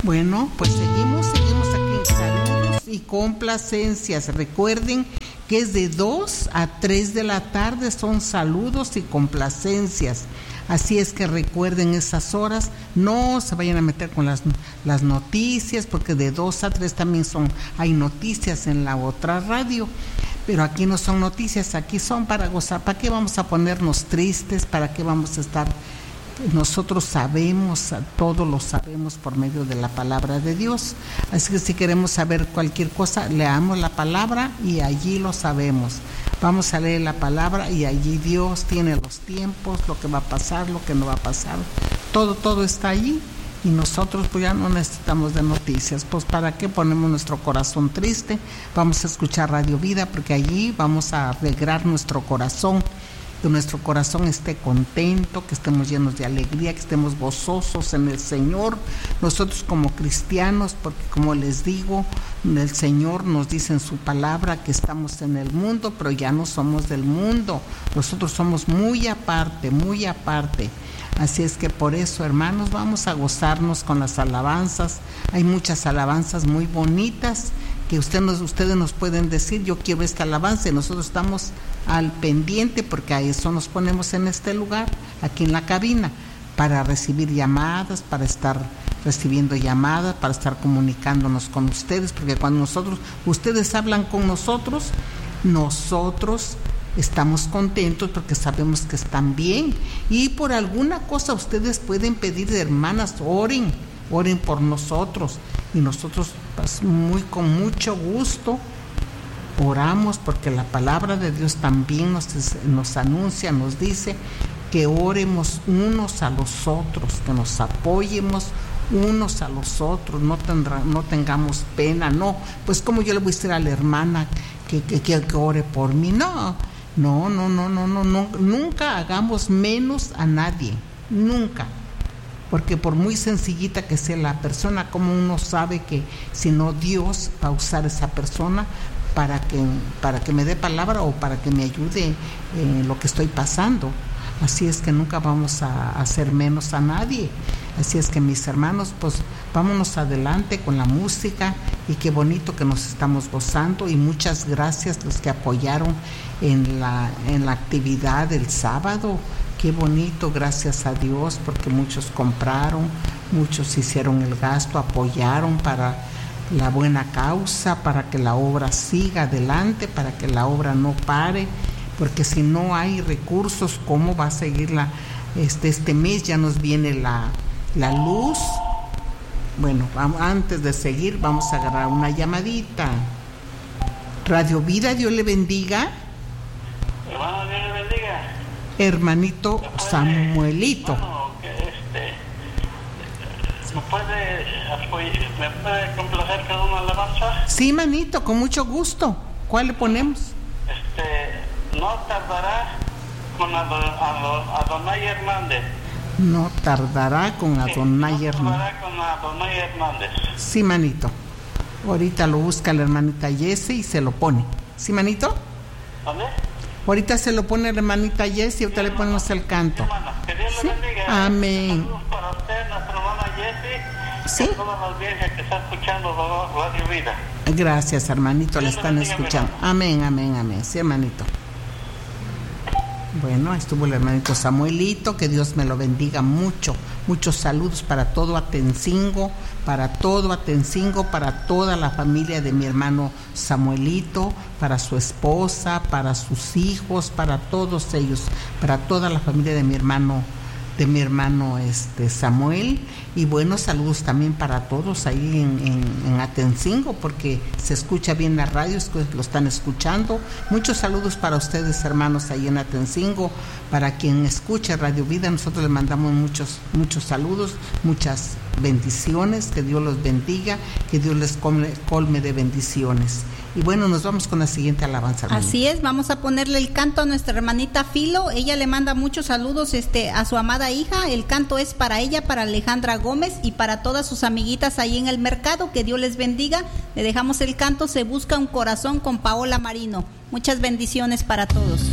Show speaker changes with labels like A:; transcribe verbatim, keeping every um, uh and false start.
A: Bueno, pues seguimos, seguimos aquí en saludos y complacencias. Recuerden que es de dos a tres de la tarde, son saludos y complacencias. Así es que recuerden esas horas, no se vayan a meter con las, las noticias, porque de dos a tres también son, hay noticias en la otra radio, pero aquí no son noticias, aquí son para gozar. ¿Para qué vamos a ponernos tristes? ¿Para qué vamos a estar? Nosotros sabemos, todo lo sabemos por medio de la palabra de Dios. Así que si queremos saber cualquier cosa, leamos la palabra y allí lo sabemos. Vamos a leer la palabra y allí Dios tiene los tiempos, lo que va a pasar, lo que no va a pasar. Todo, todo está allí. Y nosotros pues ya no necesitamos de noticias. Pues ¿para qué ponemos nuestro corazón triste? Vamos a escuchar Radio Vida, porque allí vamos a alegrar nuestro corazón, que nuestro corazón esté contento, que estemos llenos de alegría, que estemos gozosos en el Señor. Nosotros como cristianos, porque como les digo, el Señor nos dice en su palabra que estamos en el mundo, pero ya no somos del mundo. Nosotros somos muy aparte, muy aparte. Así es que por eso, hermanos, vamos a gozarnos con las alabanzas. Hay muchas alabanzas muy bonitas que usted nos, ustedes nos pueden decir, yo quiero esta alabanza, y nosotros estamos al pendiente, porque a eso nos ponemos en este lugar, aquí en la cabina, para recibir llamadas, para estar recibiendo llamadas, para estar comunicándonos con ustedes, porque cuando nosotros, ustedes hablan con nosotros, nosotros estamos contentos porque sabemos que están bien, y por alguna cosa ustedes pueden pedir, hermanas, oren, oren por nosotros, y nosotros pues, muy con mucho gusto oramos, porque la palabra de Dios también nos, nos anuncia, nos dice que oremos unos a los otros, que nos apoyemos unos a los otros, no, tendrá, no tengamos pena, no, pues como yo le voy a decir a la hermana que, que, que, que ore por mí, no, no, no, no, no, no, no, nunca hagamos menos a nadie, nunca. Porque por muy sencillita que sea la persona, como uno sabe que si no Dios va a usar esa persona para que, para que me dé palabra o para que me ayude en lo que estoy pasando. Así es que nunca vamos a hacer menos a nadie. Así es que mis hermanos, pues vámonos adelante con la música, y qué bonito que nos estamos gozando, y muchas gracias los que apoyaron en la, en la actividad del sábado. Qué bonito, gracias a Dios, porque muchos compraron, muchos hicieron el gasto, apoyaron para la buena causa, para que la obra siga adelante, para que la obra no pare, porque si no hay recursos, ¿cómo va a seguir la, este, este mes? Ya nos viene la, la luz. Bueno, vamos, antes de seguir, vamos a agarrar una llamadita. Radio Vida, Dios le bendiga.
B: Hermano, Dios le bendiga.
A: Hermanito Samuelito.
B: Bueno, este, ¿me puede, apoyar, ¿me puede complacer con una alabanza?
A: Sí, manito, con mucho gusto. ¿Cuál le ponemos?
B: Este, no tardará con Adonai Hernández.
A: No tardará con Adonai
B: sí,
A: Hernández.
B: No tardará con Adonai Hernández.
A: Sí, manito. Ahorita lo busca la hermanita Jessie y se lo pone. ¿Sí, manito?
B: ¿Dónde?
A: Ahorita se lo pone la hermanita Jessie y ahorita sí, le ponemos el canto.
B: Sí, hermano, que Dios
A: ¿sí?
B: le bendiga.
A: Amén.
B: Saludos para usted, nuestra hermana Jessie.
A: Sí.
B: Y a toda la audiencia que está escuchando Radio Vida.
A: Gracias, hermanito, le están
B: bendiga,
A: escuchando. Amén, amén, amén. Sí, hermanito. Bueno, estuvo el hermanito Samuelito, que Dios me lo bendiga mucho. Muchos saludos para todo Atencingo, para todo Atencingo, para toda la familia de mi hermano Samuelito, para su esposa, para sus hijos, para todos ellos, para toda la familia de mi hermano de mi hermano este Samuel. Y buenos saludos también para todos ahí en, en, en Atencingo, porque se escucha bien la radio, lo están escuchando. Muchos saludos para ustedes, hermanos, ahí en Atencingo. Para quien escucha Radio Vida, nosotros les mandamos muchos muchos saludos, muchas bendiciones, que Dios los bendiga, que Dios les colme, colme de bendiciones. Y bueno, nos vamos con la siguiente alabanza, hermanita.
C: Así es, vamos a ponerle el canto a nuestra hermanita Filo. Ella le manda muchos saludos este, a su amada hija. El canto es para ella, para Alejandra Gómez y para todas sus amiguitas ahí en el mercado. Que Dios les bendiga. Le dejamos el canto, Se busca un corazón, con Paola Marino. Muchas bendiciones para todos.